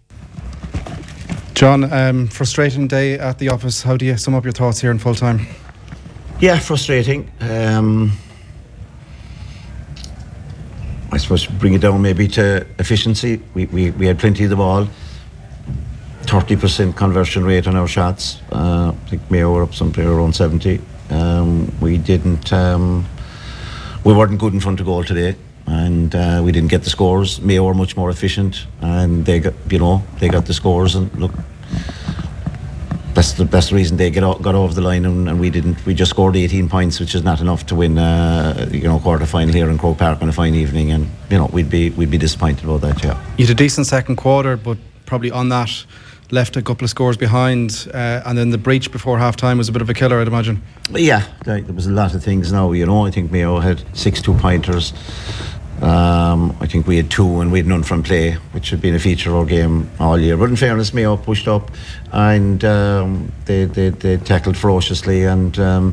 John, frustrating day at the office. How do you sum up your thoughts here in full time? Yeah, frustrating. I suppose bring it down maybe to efficiency. We had plenty of the ball. 30% conversion rate on our shots. I think Mayo were up somewhere around 70. We weren't good in front of goal today, and we didn't get the scores. Mayo were much more efficient, and they got the scores. And look, that's the best reason they got over the line, and we didn't. We just scored 18 points, which is not enough to win quarter final here in Croke Park on a fine evening, and we'd be disappointed about that. Yeah, you had a decent second quarter, but probably on that left a couple of scores behind, and then the breach before half time was a bit of a killer, I'd imagine. Yeah, there was a lot of things now. I think Mayo had 6 2-pointers. I think we had 2 and we had none from play, which had been a feature of our game all year. But in fairness, Mayo pushed up and they tackled ferociously, and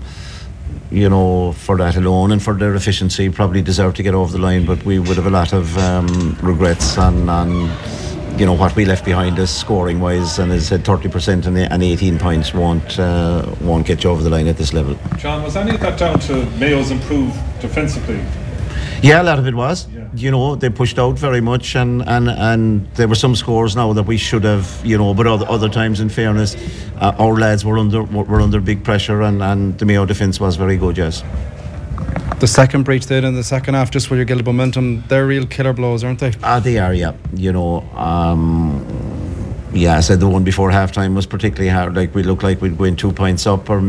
for that alone and for their efficiency, probably deserved to get over the line. But we would have a lot of regrets on what we left behind us scoring wise, and as I said, 30% and 18 points won't get you over the line at this level. John, was any of that down to Mayo's improved defensively? Yeah, a lot of it was. Yeah. They pushed out very much, and there were some scores now that we should have, but other times, in fairness, our lads were under big pressure, and the Mayo defence was very good. Yes. The second breach then in the second half, just where you get the momentum, they're real killer blows, aren't they? They are, yeah. I said the one before half-time was particularly hard. Like, we looked like we'd go in 2 points up, or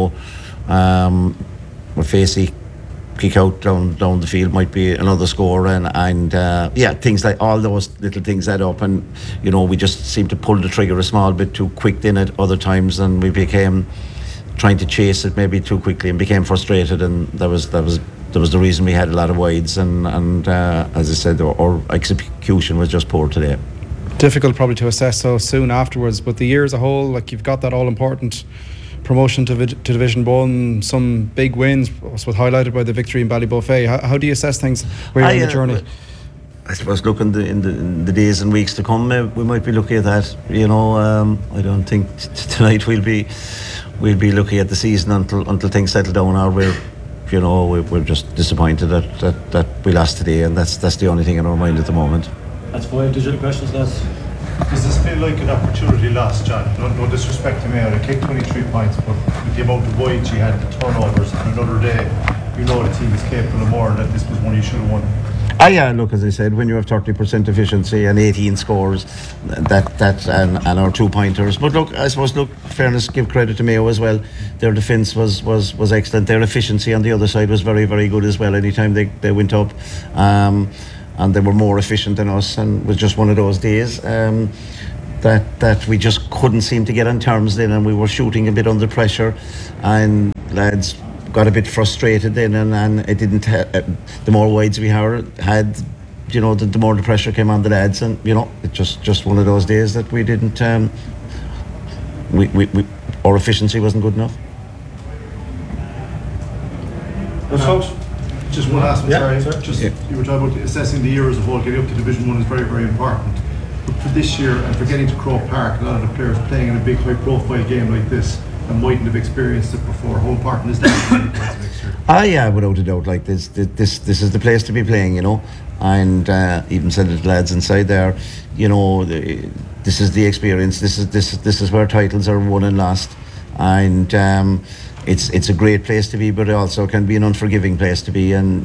with Facey kick out down the field might be another score, and things like all those little things add up, and we just seemed to pull the trigger a small bit too quick then at other times, and we became trying to chase it maybe too quickly and became frustrated, and that was the reason we had a lot of wides, and as I said, our execution was just poor today. Difficult probably to assess so soon afterwards, but the year as a whole, like, you've got that all important promotion to Division 1, some big wins, I suppose, highlighted by the victory in Ballybofey. How do you assess things where you're in the journey? I suppose looking in the days and weeks to come, we might be looking at that. I don't think tonight we'll be looking at the season until things settle down, or we're just disappointed that we lost today, and that's the only thing in our mind at the moment. That's 5 digital questions, lads. Does this feel like an opportunity lost, John? No disrespect to Mayo, they kicked 23 points, but with the amount of wides you had, the turnovers, on another day, the team is capable of more, and that this was one you should have won. Look, as I said, when you have 30% efficiency and 18 scores, and our 2-pointers. But look, I suppose, fairness, give credit to Mayo as well. Their defence was excellent. Their efficiency on the other side was very, very good as well. Anytime they went up, and they were more efficient than us, and it was just one of those days that we just couldn't seem to get on terms then, and we were shooting a bit under pressure, and lads got a bit frustrated then, and it didn't. The more wides we had, the more the pressure came on the lads, and it just one of those days that we didn't. Our efficiency wasn't good enough. Folks, just one last one. You were talking about assessing the year as a whole. Getting up to Division 1 is very, very important. But for this year, and for getting to Croke Park, a lot of the players playing in a big, high-profile game like this and mightn't have experienced it before. How important is that next year? Without a doubt. Like, this is the place to be playing, and even said to the lads inside there, this is the experience. This is where titles are won and lost, and it's a great place to be, but it also can be an unforgiving place to be. And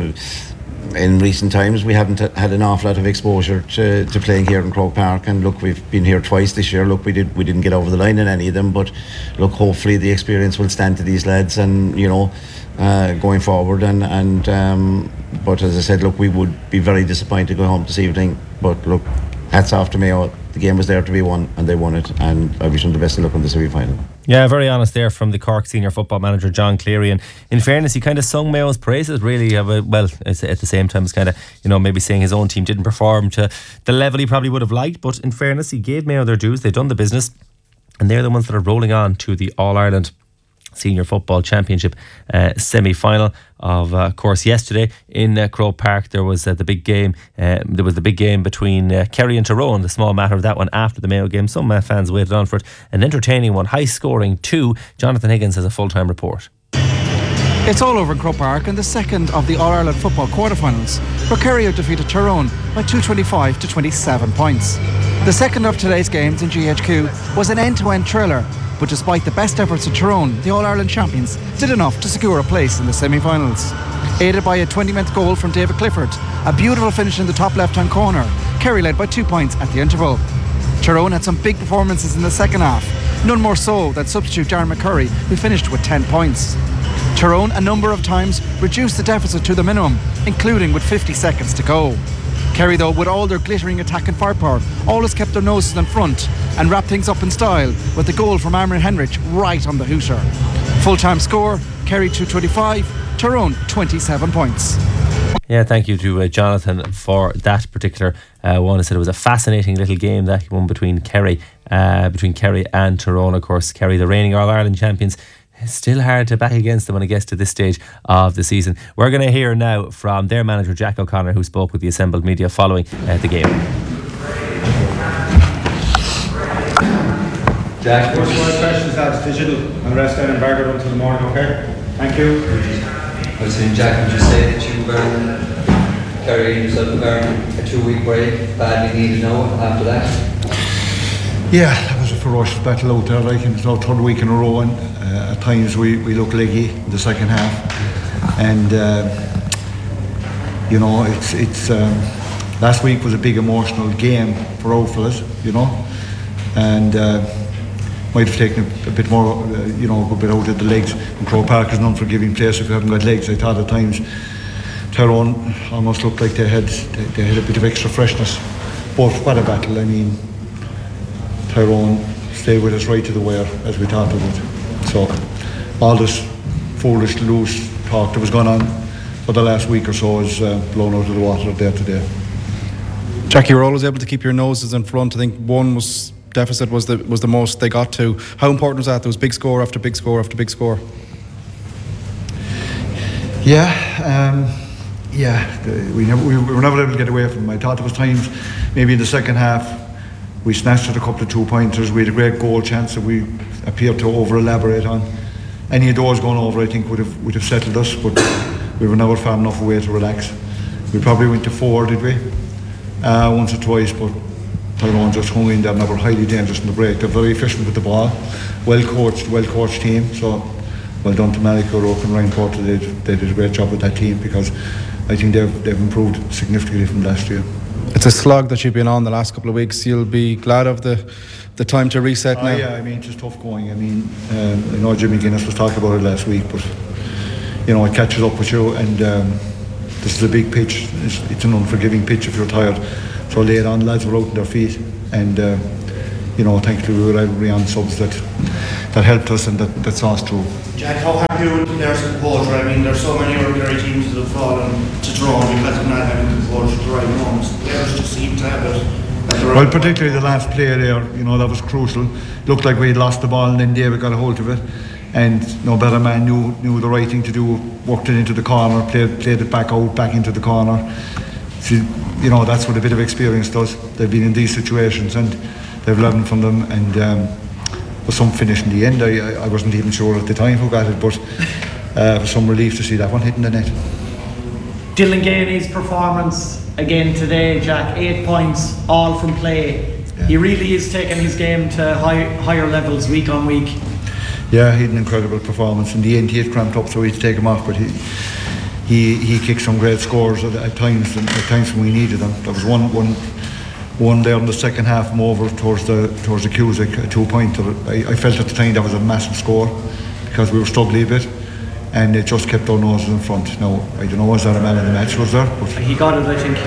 in recent times we haven't had an awful lot of exposure to playing here in Croke Park, and look, we've been here twice this year. Look, we didn't get over the line in any of them, but look, hopefully the experience will stand to these lads, and going forward, and but as I said, look, we would be very disappointed to go home this evening, but look, hats off to Mayo. The game was there to be won, and they won it, and I wish them the best of luck in the semi-final. Yeah, very honest there from the Cork senior football manager John Cleary, and in fairness, he kind of sung Mayo's praises really. Well, at the same time, it's kind of maybe saying his own team didn't perform to the level he probably would have liked, but in fairness, he gave Mayo their dues. They've done the business, and they're the ones that are rolling on to the All-Ireland Senior Football Championship semi-final. Of course, yesterday in Croke Park there was the big game. There was the big game between Kerry and Tyrone. The small matter of that one after the Mayo game. Some fans waited on for it. An entertaining one, high scoring too. Jonathan Higgins has a full-time report. It's all over in Croke Park in the second of the All-Ireland football quarterfinals, where Kerry have defeated Tyrone by 225 to 27 points. The second of today's games in GHQ was an end-to-end thriller, but despite the best efforts of Tyrone, the All-Ireland champions did enough to secure a place in the semi-finals. Aided by a 20-minute goal from David Clifford, a beautiful finish in the top left-hand corner, Kerry led by 2 points at the interval. Tyrone had some big performances in the second half, none more so than substitute Darren McCurry, who finished with 10 points. Tyrone a number of times reduced the deficit to the minimum, including with 50 seconds to go. Kerry, though, with all their glittering attack and firepower, always kept their noses in front and wrapped things up in style with the goal from Amran Henrich right on the hooter. Full-time score, Kerry 225, Tyrone 27 points. Yeah, thank you to Jonathan for that particular one. I said it was a fascinating little game, that one between Kerry and Tyrone. Of course, Kerry, the reigning All-Ireland champions. It's still hard to back against them when it gets to this stage of the season. We're going to hear now from their manager Jack O'Connor, who spoke with the assembled media following the game. Jack, first of all, questions, that's digital, and rest down in Barger until the morning, okay? Thank you. I was saying, Jack, would you say that you were carrying yourself a 2-week break, badly needed now after that? Yeah, that was a ferocious battle out there, and it's our third week in a row, and at times we look leggy in the second half, and it's last week was a big emotional game for all of us, and might have taken a bit more, a good bit out of the legs. And Croke Park is an unforgiving place if you haven't got legs. I thought at times Tyrone almost looked like they had a bit of extra freshness. But what a battle! I mean, Tyrone stayed with us right to the wire, as we thought they would. So all this foolish, loose talk that was going on for the last week or so is blown out of the water there today. Jackie, you were always able to keep your noses in front. I think deficit was the most they got to. How important was that? There was big score after big score after big score. We were never able to get away from them. I thought there was times, maybe in the second half, we snatched at a couple of 2-pointers. We had a great goal chance that we appeared to over-elaborate on. Any of those going over, I think, would have settled us, but we were never far enough away to relax. We probably went to 4, did we? Once or twice, but Tyrone just hung in there and they were highly dangerous in the break. They're very efficient with the ball, well coached team. So well done to Malika O'Rourke and Ryan Porter. They did a great job with that team, because I think they've improved significantly from last year. It's a slog that you've been on the last couple of weeks. You'll be glad of the time to reset now. Yeah, I mean, it's just tough going. I mean, I know Jimmy Guinness was talking about it last week, but it catches up with you, and this is a big pitch. It's an unforgiving pitch if you're tired. So late on, lads were out on their feet, and thankfully we were able to be on subs that helped us and that saw us through. Jack, how happy with the players' composure? I mean, there's so many ordinary teams that have fallen to draw because of not having composure to right moments. The players just seem to have it at the right Well, particularly the last play there, that was crucial. Looked like we had lost the ball, and then David got a hold of it, and no better man knew the right thing to do, worked it into the corner, played it back into the corner. See, that's what a bit of experience does. They've been in these situations and they've learned from them, and with some finish in the end. I wasn't even sure at the time who got it, but it was some relief to see that one hitting the net. Dylan Gainey's performance again today, Jack, 8 points, all from play. Yeah. He really is taking his game to higher levels week on week. Yeah, he had an incredible performance. In the end he had cramped up, so we had to take him off, but he kicked some great scores at times when we needed them. There was one there in the second half, from over towards the Cusack, a 2-pointer. I felt at the time that was a massive score, because we were struggling a bit, and it just kept our noses in front. Now, I don't know, was that a man of the match, was there? But he got it, I think.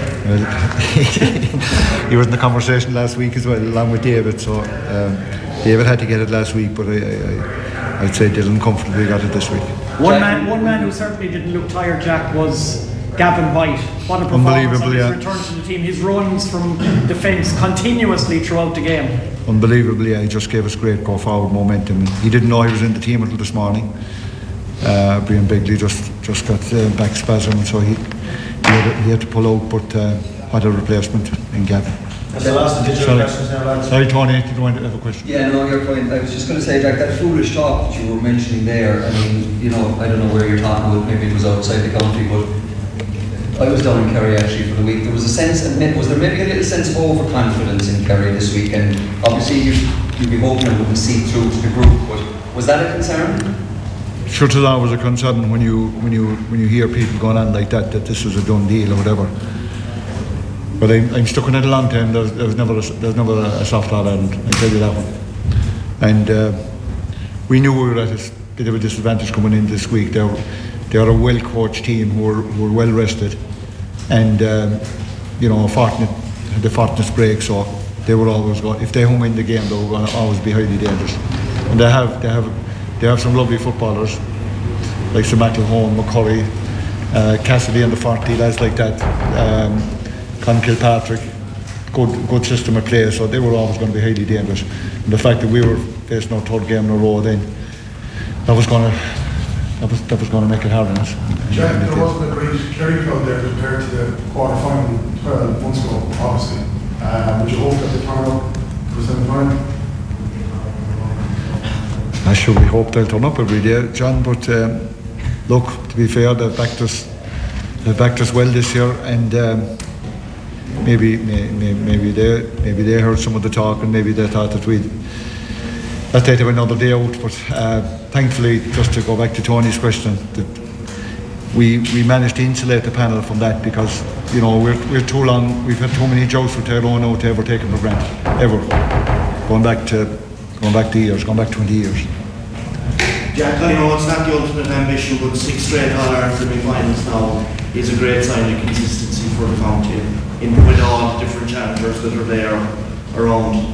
He was in the conversation last week as well, along with David, so David had to get it last week, but I'd say Dylan comfortably got it this week. One man who certainly didn't look tired, Jack, was Gavin White. What a performance on his return to the team. His runs from defence continuously throughout the game. Unbelievably, he just gave us great go-forward momentum. He didn't know he was in the team until this morning. Brian Begley just got back spasm, so he had to pull out, but had a replacement in Gavin. That's the last digital questions now, lads. Sorry, Tony, did you want to have a question? Yeah, no, you're fine. I was just going to say, Jack, that foolish talk that you were mentioning there, I mean, I don't know where you're talking about, maybe it was outside the country, but I was down in Kerry actually for the week. There was a sense, was there maybe a little sense of overconfidence in Kerry this week? And obviously you'd be hoping it wouldn't seep through to the group, but was that a concern? Sure, it's always a concern when you hear people going on like that this is a done deal or whatever. But I'm stuck in it a long time. There's never a soft All Ireland, I tell you that one. And we knew we were at a bit of a disadvantage coming in this week. They're a well-coached team who are well rested, and had the fortunate break, so they were always going. If they hung in the game, they were going to always be highly dangerous. And they have some lovely footballers like Sir McElhone, McCurry, Cassidy and the 40 lads like that. Con Kilpatrick, good system of play, so they were always going to be highly dangerous. And the fact that we were facing our third game in a row, then that was going to make it hard on us. Jack, there wasn't a great Kerry crowd there compared to the quarter-final 12 months ago, obviously. Would you hope that they turn up for semi-final? I sure we hope they'll turn up every day, John, but look, to be fair, they've backed us well this year, and maybe they heard some of the talk, and maybe they thought that they'd have another day out, but thankfully, just to go back to Tony's question, that we managed to insulate the panel from that, because you know, we're too long. We've had too many jokes with Tyrone now to ever take them for granted, ever. Going back 20 years. Jack, I know it's not the ultimate ambition, but 6 straight All-Ireland semi-finals now is a great sign of consistency for the county, with all the different challengers that are there around.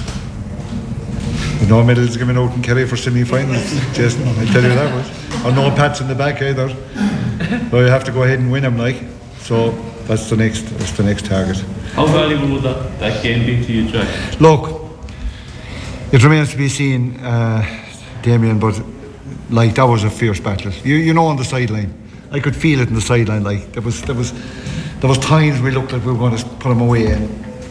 No medals given out in Kerry for semi-finals, Jason, I tell you that much. Or no pats in the back either. So you have to go ahead and win them, like. So that's the next target. How valuable would that game be to you, Jack? Look, it remains to be seen, Damien, but like that was a fierce battle. You know, on the sideline, I could feel it in the sideline. Like there was times we looked like we were going to put them away, and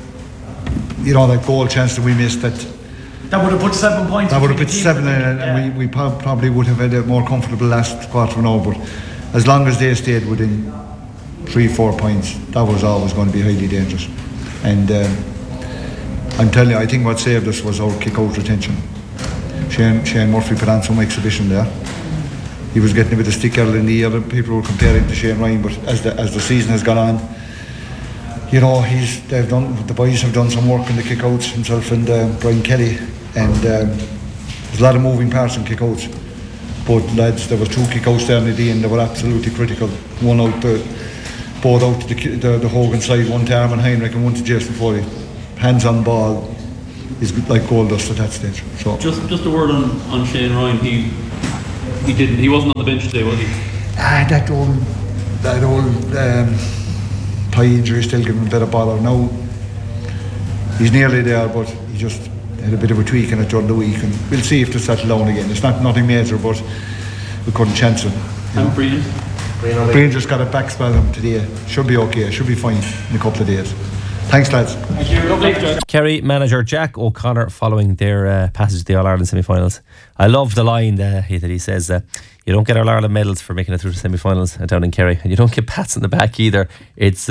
you know, that goal chance that we missed, that would have put 7 points. That would have put 7 in, and we probably would have had a more comfortable last quarter now. But as long as they stayed within 3-4 points, that was always going to be highly dangerous. And I'm telling you, I think what saved us was our kick-out retention. Shane Murphy put on some exhibition there. He was getting a bit of stick early in the year. People were comparing to Shane Ryan, but as the season has gone on, you know, the boys have done some work in the kick-outs, himself and Brian Kelly, and there's a lot of moving parts in kick-outs. But lads, there was 2 kick-outs there in the end that were absolutely critical. One out both out to the Hogan side, one to Armin Heinrich and one to Jason Foley. Hands on ball is like gold dust at that stage. So just a word on Shane Ryan. He wasn't on the bench today, was he? That old thigh injury still giving him a bit of bother. Now he's nearly there, but he just had a bit of a tweak in it during the week, and we'll see if they settle down again. It's nothing major, but we couldn't chance it. And Brian just got a back spell him today. Should be okay, should be fine in a couple of days. Thanks, lads. Thank you. Kerry manager Jack O'Connor following their passage to the All-Ireland semi-finals. I love the line that he says, you don't get All-Ireland medals for making it through the semi-finals down in Kerry, and you don't get pats on the back either. It's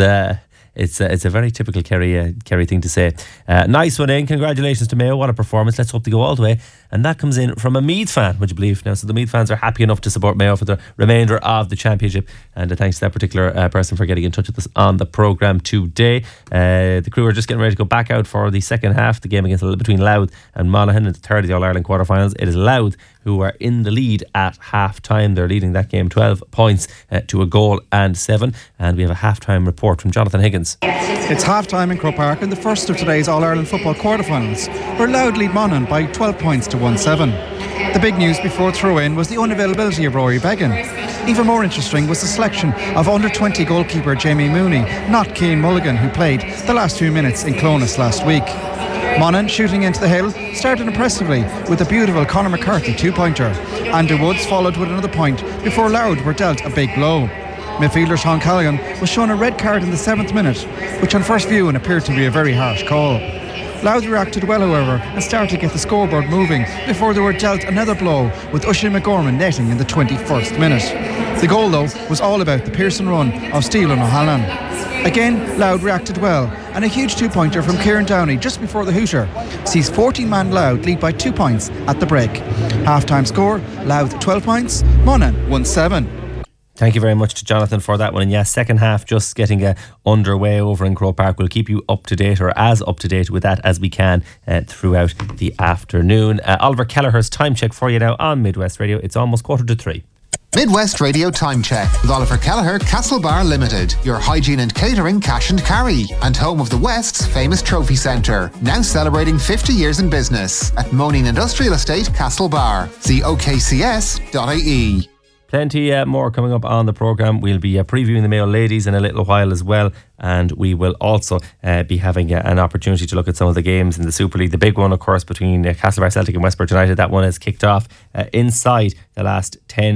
a very typical Kerry thing to say. Nice one in. Congratulations to Mayo. What a performance. Let's hope they go all the way. And that comes in from a Meath fan, would you believe? Now, so the Meath fans are happy enough to support Mayo for the remainder of the championship. And thanks to that particular person for getting in touch with us on the programme today. The crew are just getting ready to go back out for the second half. The game between Louth and Monaghan in the third of the All-Ireland quarterfinals. It is Louth who are in the lead at half-time. They're leading that game 12 points to a goal and 7. And we have a half-time report from Jonathan Higgins. It's half-time in Croke Park in the first of today's All-Ireland football quarterfinals, where Louth lead Monaghan by 12 points to 1-7. The big news before throw-in was the unavailability of Rory Began. Even more interesting was the selection of under-20 goalkeeper Jamie Mooney, not Cian Mulligan, who played the last 2 minutes in Clonus last week. Monaghan, shooting into the hill, started impressively with a beautiful Conor McCarthy 2-pointer. Andrew Woods followed with another point before Louth were dealt a big blow. Midfielder Sean Callaghan was shown a red card in the 7th minute, which on first viewing appeared to be a very harsh call. Louth reacted well, however, and started to get the scoreboard moving before they were dealt another blow, with Oisin McGorman netting in the 21st minute. The goal, though, was all about the Pearson run of Stephen O'Halloran. Again, Louth reacted well, and a huge 2-pointer from Kieran Downey just before the hooter sees 14-man Louth lead by 2 points at the break. Half-time score, Louth 12 points, Monaghan 1-7. Thank you very much to Jonathan for that one. And yes, second half just getting underway over in Croke Park. We'll keep you up to date, or as up to date with that as we can throughout the afternoon. Oliver Kelleher's time check for you now on Midwest Radio. It's almost 2:45. Midwest Radio Time Check with Oliver Kelleher, Castlebar Limited, your hygiene and catering cash and carry, and home of the West's famous trophy centre, now celebrating 50 years in business at Moaning Industrial Estate, Castlebar. See okcs.ie. Plenty more coming up on the programme. We'll be previewing the Mayo ladies in a little while as well, and we will also be having an opportunity to look at some of the games in the Super League. The big one, of course, between Castlebar Celtic and Westport United. That one has kicked off inside the last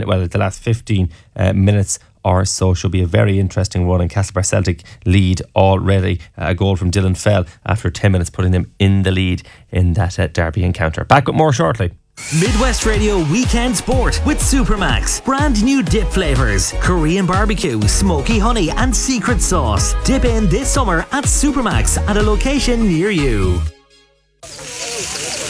15 minutes or so. Should be a very interesting one, and Castlebar Celtic lead already. A goal from Dylan Fell after 10 minutes, putting them in the lead in that derby encounter. Back with more shortly. Midwest Radio Weekend Sport with Supermax. Brand new dip flavours: Korean barbecue, smoky honey and secret sauce. Dip in this summer at Supermax at a location near you.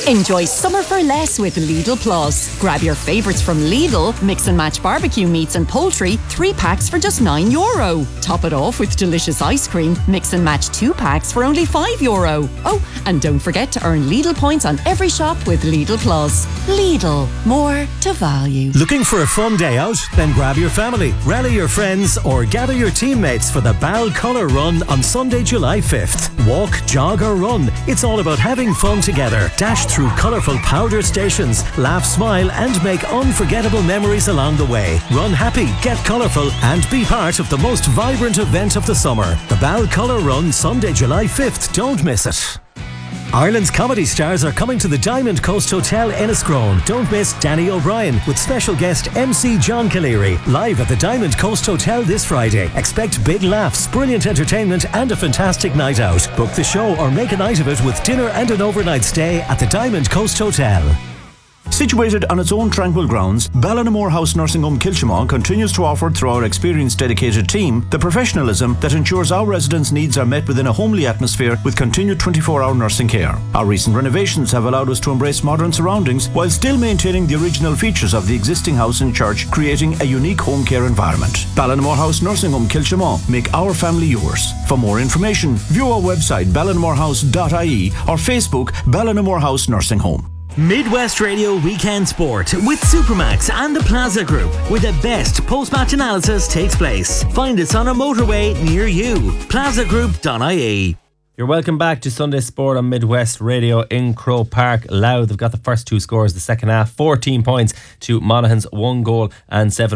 Enjoy summer for less with Lidl Plus. Grab your favourites from Lidl, mix and match barbecue meats and poultry, 3 packs for just €9. Top it off with delicious ice cream, mix and match 2 packs for only €5. Oh, and don't forget to earn Lidl points on every shop with Lidl Plus. Lidl, more to value. Looking for a fun day out? Then grab your family, rally your friends, or gather your teammates for the Bal Colour Run on Sunday, July 5th. Walk, jog or run. It's all about having fun together. Dash through colourful powder stations, laugh, smile and make unforgettable memories along the way. Run happy, get colourful and be part of the most vibrant event of the summer. The Bal Colour Run, Sunday, July 5th. Don't miss it. Ireland's comedy stars are coming to the Diamond Coast Hotel Enniscrone. Don't miss Danny O'Brien with special guest MC John Calleary live at the Diamond Coast Hotel this Friday. Expect big laughs, brilliant entertainment and a fantastic night out. Book the show or make a night of it with dinner and an overnight stay at the Diamond Coast Hotel. Situated on its own tranquil grounds, Ballinamore House Nursing Home Kilchimon continues to offer, through our experienced dedicated team, the professionalism that ensures our residents' needs are met within a homely atmosphere with continued 24-hour nursing care. Our recent renovations have allowed us to embrace modern surroundings while still maintaining the original features of the existing house and church, creating a unique home care environment. Ballinamore House Nursing Home Kilchimon. Make our family yours. For more information, view our website ballinamorehouse.ie or Facebook Ballinamore House Nursing Home. Midwest Radio Weekend Sport with Supermax and the Plaza Group, where the best post-match analysis takes place. Find us on a motorway near you. plazagroup.ie. You're welcome back to Sunday Sport on Midwest Radio in Croke Park. Louth have got the first 2 scores the second half. 14 points to Monaghan's 1 goal and 7